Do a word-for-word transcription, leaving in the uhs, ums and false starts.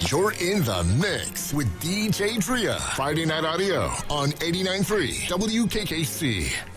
You're in the mix with D J Tria. Friday Night Audio on eighty-nine point three W K K C.